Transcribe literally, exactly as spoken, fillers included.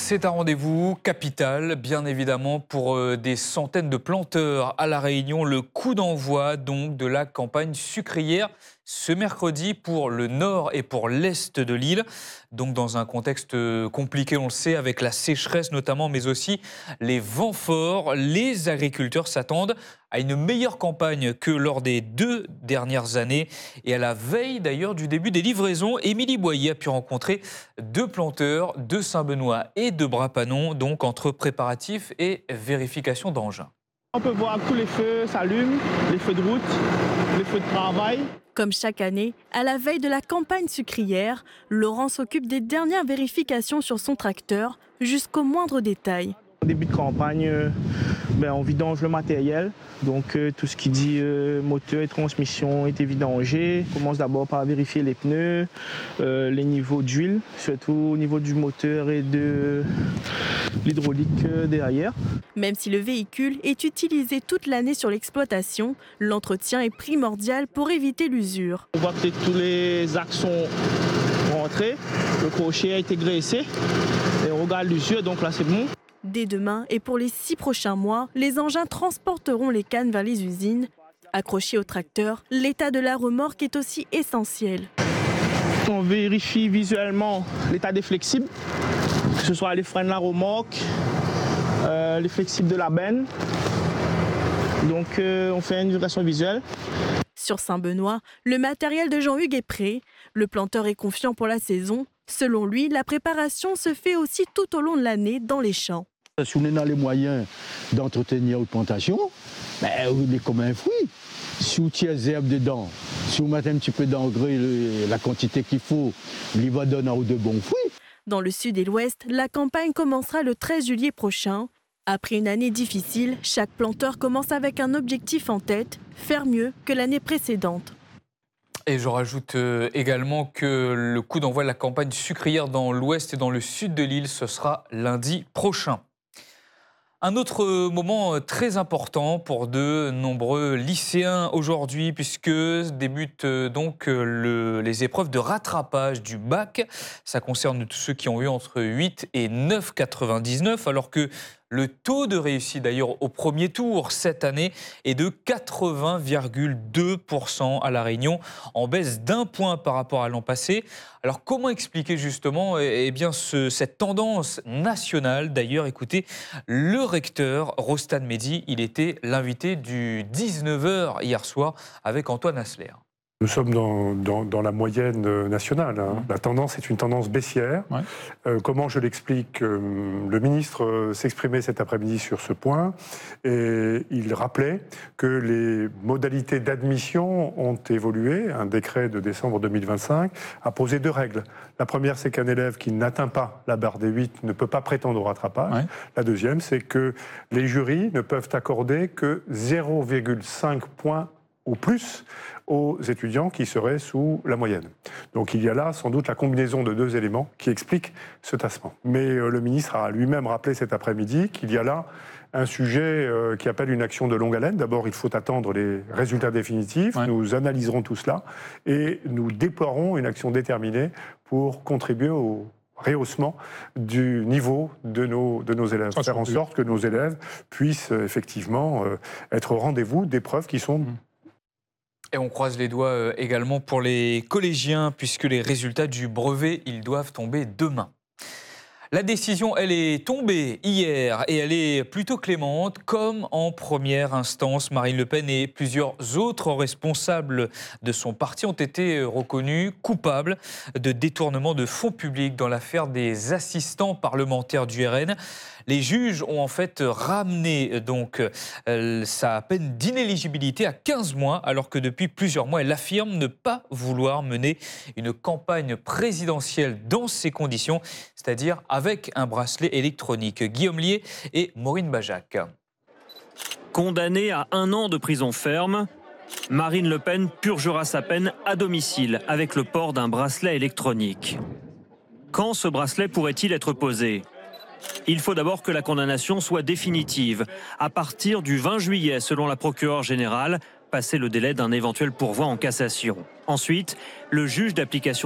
C'est un rendez-vous capital, bien évidemment, pour euh, des centaines de planteurs à La Réunion. Le coup d'envoi donc de la campagne sucrière ce mercredi pour le nord et pour l'est de l'île. Donc dans un contexte compliqué, on le sait, avec la sécheresse notamment, mais aussi les vents forts. Les agriculteurs s'attendent à une meilleure campagne que lors des deux dernières années. Et à la veille d'ailleurs du début des livraisons, Émilie Boyer a pu rencontrer deux planteurs de Saint-Benoît et de Bras-Panon, donc entre préparatifs et vérification d'engins. On peut voir que tous les feux s'allument, les feux de route, les feux de travail. Comme chaque année, à la veille de la campagne sucrière, Laurent s'occupe des dernières vérifications sur son tracteur jusqu'au moindre détail. Au début de campagne, euh, ben, on vidange le matériel. Donc euh, tout ce qui dit euh, moteur et transmission est vidangé. On commence d'abord par vérifier les pneus, euh, les niveaux d'huile, surtout au niveau du moteur et de l'hydraulique euh, derrière. Même si le véhicule est utilisé toute l'année sur l'exploitation, l'entretien est primordial pour éviter l'usure. On voit que tous les axes sont rentrés, le crochet a été graissé et on regarde l'usure, donc là c'est bon. Dès demain et pour les six prochains mois, les engins transporteront les cannes vers les usines. Accrochés au tracteur, l'état de la remorque est aussi essentiel. On vérifie visuellement l'état des flexibles, que ce soit les freins de la remorque, euh, les flexibles de la benne. Donc euh, on fait une vérification visuelle. Sur Saint-Benoît, le matériel de Jean-Hugues est prêt. Le planteur est confiant pour la saison. Selon lui, la préparation se fait aussi tout au long de l'année dans les champs. Si on est dans les moyens d'entretenir une plantation, ben, on est comme un fruit. Si on tire des herbes dedans, si on met un petit peu d'engrais, la quantité qu'il faut, il va donner de bons fruits. Dans le sud et l'ouest, la campagne commencera le treize juillet prochain. Après une année difficile, chaque planteur commence avec un objectif en tête, faire mieux que l'année précédente. Et je rajoute euh, également que le coup d'envoi de la campagne sucrière dans l'ouest et dans le sud de l'île, ce sera lundi prochain. Un autre moment très important pour de nombreux lycéens aujourd'hui, puisque débutent donc le, les épreuves de rattrapage du bac. Ça concerne tous ceux qui ont eu entre huit et neuf virgule quatre-vingt-dix-neuf, alors que le taux de réussite d'ailleurs au premier tour cette année est de quatre-vingts virgule deux pour cent à La Réunion, en baisse d'un point par rapport à l'an passé. Alors comment expliquer justement eh bien, ce, cette tendance nationale? D'ailleurs, écoutez, le recteur Rostan Mehdi, il était l'invité du dix-neuf heures hier soir avec Antoine Hasler. Nous sommes dans, dans, dans la moyenne nationale. Hein. Mmh. La tendance est une tendance baissière. Ouais. Euh, comment je l'explique? euh, Le ministre euh, s'exprimait cet après-midi sur ce point et il rappelait que les modalités d'admission ont évolué. Un décret de décembre deux mille vingt-cinq a posé deux règles. La première, c'est qu'un élève qui n'atteint pas la barre des huit ne peut pas prétendre au rattrapage. Ouais. La deuxième, c'est que les jurys ne peuvent accorder que zéro virgule cinq points ou plus aux étudiants qui seraient sous la moyenne. Donc il y a là sans doute la combinaison de deux éléments qui expliquent ce tassement. Mais euh, le ministre a lui-même rappelé cet après-midi qu'il y a là un sujet euh, qui appelle une action de longue haleine. D'abord, il faut attendre les résultats définitifs. Ouais. Nous analyserons tout cela et nous déploierons une action déterminée pour contribuer au rehaussement du niveau de nos, de nos élèves. Ah, faire en sorte que nos élèves puissent euh, effectivement euh, être au rendez-vous d'épreuves qui sont... Mmh. Et on croise les doigts également pour les collégiens, puisque les résultats du brevet, ils doivent tomber demain. La décision, elle est tombée hier et elle est plutôt clémente, comme en première instance. Marine Le Pen et plusieurs autres responsables de son parti ont été reconnus coupables de détournement de fonds publics dans l'affaire des assistants parlementaires du R N. Les juges ont en fait ramené donc euh, sa peine d'inéligibilité à quinze mois, alors que depuis plusieurs mois, elle affirme ne pas vouloir mener une campagne présidentielle dans ces conditions, c'est-à-dire avec un bracelet électronique. Guillaume Lier et Maureen Bajac. Condamnée à un an de prison ferme, Marine Le Pen purgera sa peine à domicile avec le port d'un bracelet électronique. Quand ce bracelet pourrait-il être posé ? Il faut d'abord que la condamnation soit définitive, à partir du vingt juillet selon la procureure générale, passé le délai d'un éventuel pourvoi en cassation. Ensuite, le juge d'application